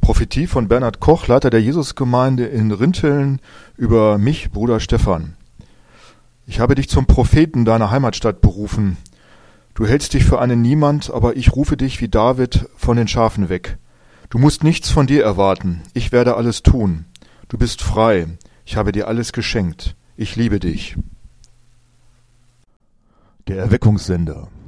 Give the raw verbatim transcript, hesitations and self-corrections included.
Prophetie von Bernhard Koch, Leiter der Jesusgemeinde in Rinteln, über mich, Bruder Stefan. Ich habe dich zum Propheten deiner Heimatstadt berufen. Du hältst dich für einen Niemand, aber ich rufe dich wie David von den Schafen weg. Du musst nichts von dir erwarten. Ich werde alles tun. Du bist frei. Ich habe dir alles geschenkt. Ich liebe dich. Der Erweckungssender.